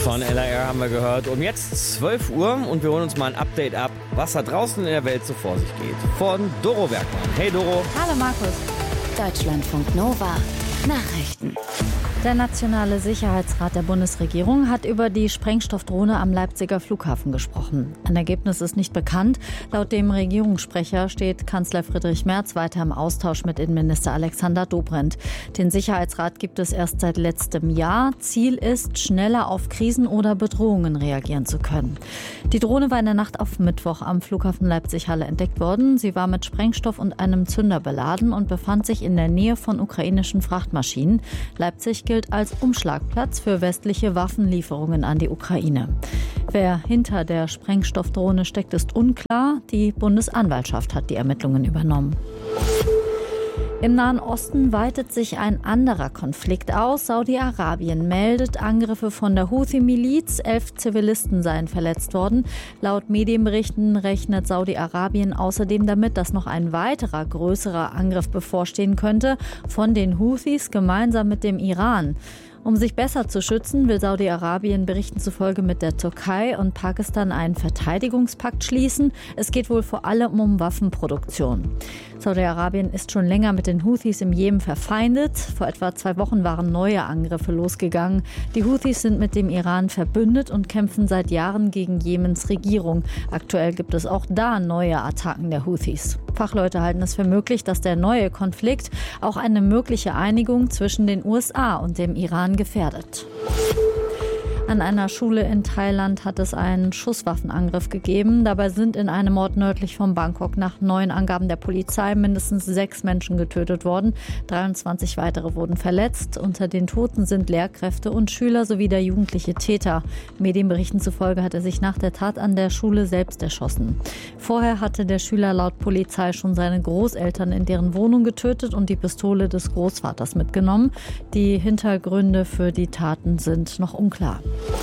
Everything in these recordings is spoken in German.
Von LAR haben wir gehört. Um jetzt 12 Uhr und wir holen uns mal ein Update ab, was da draußen in der Welt so vor sich geht. Von Doro Bergmann. Hey Doro. Hallo Markus. Deutschlandfunk Nova. Nachrichten. Der Nationale Sicherheitsrat der Bundesregierung hat über die Sprengstoffdrohne am Leipziger Flughafen gesprochen. Ein Ergebnis ist nicht bekannt. Laut dem Regierungssprecher steht Kanzler Friedrich Merz weiter im Austausch mit Innenminister Alexander Dobrindt. Den Sicherheitsrat gibt es erst seit letztem Jahr. Ziel ist, schneller auf Krisen oder Bedrohungen reagieren zu können. Die Drohne war in der Nacht auf Mittwoch am Flughafen Leipzig-Halle entdeckt worden. Sie war mit Sprengstoff und einem Zünder beladen und befand sich in der Nähe von ukrainischen Frachtmaschinen. Leipzig gilt als Umschlagplatz für westliche Waffenlieferungen an die Ukraine. Wer hinter der Sprengstoffdrohne steckt, ist unklar. Die Bundesanwaltschaft hat die Ermittlungen übernommen. Im Nahen Osten weitet sich ein anderer Konflikt aus. Saudi-Arabien meldet Angriffe von der Houthi-Miliz. 11 Zivilisten seien verletzt worden. Laut Medienberichten rechnet Saudi-Arabien außerdem damit, dass noch ein weiterer größerer Angriff bevorstehen könnte von den Houthis gemeinsam mit dem Iran. Um sich besser zu schützen, will Saudi-Arabien Berichten zufolge mit der Türkei und Pakistan einen Verteidigungspakt schließen. Es geht wohl vor allem um Waffenproduktion. Saudi-Arabien ist schon länger mit den Houthis im Jemen verfeindet. Vor etwa 2 Wochen waren neue Angriffe losgegangen. Die Houthis sind mit dem Iran verbündet und kämpfen seit Jahren gegen Jemens Regierung. Aktuell gibt es auch da neue Attacken der Houthis. Fachleute halten es für möglich, dass der neue Konflikt auch eine mögliche Einigung zwischen den USA und dem Iran gefährdet. An einer Schule in Thailand hat es einen Schusswaffenangriff gegeben. Dabei sind in einem Ort nördlich von Bangkok nach neuen Angaben der Polizei mindestens 6 Menschen getötet worden. 23 weitere wurden verletzt. Unter den Toten sind Lehrkräfte und Schüler sowie der jugendliche Täter. Medienberichten zufolge hat er sich nach der Tat an der Schule selbst erschossen. Vorher hatte der Schüler laut Polizei schon seine Großeltern in deren Wohnung getötet und die Pistole des Großvaters mitgenommen. Die Hintergründe für die Taten sind noch unklar.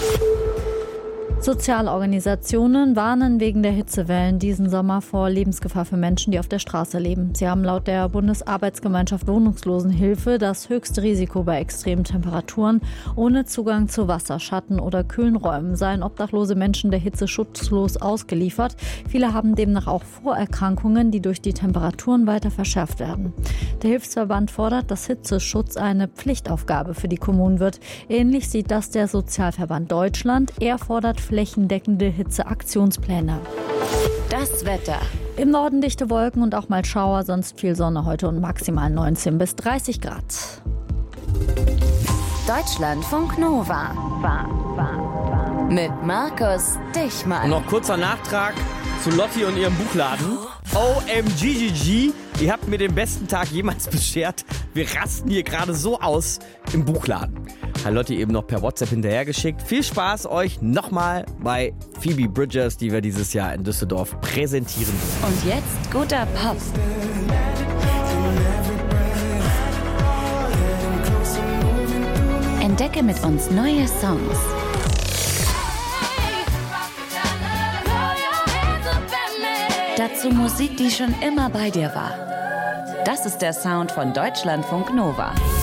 Sozialorganisationen warnen wegen der Hitzewellen diesen Sommer vor Lebensgefahr für Menschen, die auf der Straße leben. Sie haben laut der Bundesarbeitsgemeinschaft Wohnungslosenhilfe das höchste Risiko bei extremen Temperaturen. Ohne Zugang zu Wasser, Schatten oder kühlen Räumen seien obdachlose Menschen der Hitze schutzlos ausgeliefert. Viele haben demnach auch Vorerkrankungen, die durch die Temperaturen weiter verschärft werden. Der Hilfsverband fordert, dass Hitzeschutz eine Pflichtaufgabe für die Kommunen wird. Ähnlich sieht das der Sozialverband Deutschland. Er fordert flächendeckende Hitzeaktionspläne. Das Wetter. Im Norden dichte Wolken und auch mal Schauer, sonst viel Sonne heute und maximal 19 bis 30 Grad. Deutschlandfunk Nova. Mit Markus Dichmann. Und noch kurzer Nachtrag zu Lotti und ihrem Buchladen. OMGGG, ihr habt mir den besten Tag jemals beschert. Wir rasten hier gerade so aus im Buchladen. Hat Lotti eben noch per WhatsApp hinterhergeschickt. Viel Spaß euch nochmal bei Phoebe Bridgers, die wir dieses Jahr in Düsseldorf präsentieren. Und jetzt guter Pop. Entdecke mit uns neue Songs. Dazu Musik, die schon immer bei dir war. Das ist der Sound von Deutschlandfunk Nova.